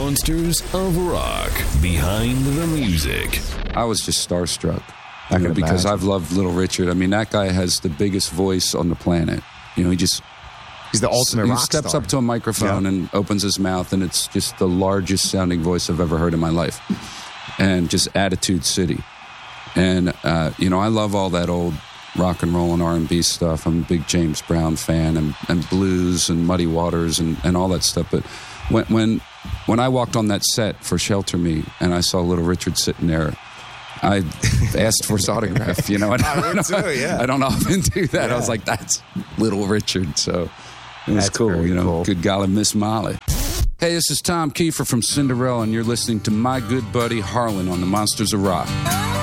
Monsters of Rock. Behind the music. I was just starstruck. I can because imagine. I've loved Little Richard. I mean, that guy has the biggest voice on the planet. He's the ultimate rock steps star. up to a microphone and opens his mouth, and it's just the largest sounding voice I've ever heard in my life. And just Attitude City. And, I love all that old rock and roll and R&B stuff. I'm a big James Brown fan and blues and Muddy Waters and all that stuff. But when I walked on that set for Shelter Me and I saw Little Richard sitting there, I asked for his autograph, and I would too, yeah. I don't often do that. Yeah. I was like, that's Little Richard. So it was That's cool, very cool. Good golly, Miss Molly. Hey, this is Tom Kiefer from Cinderella, and you're listening to my good buddy Harlan on the Monsters of Rock.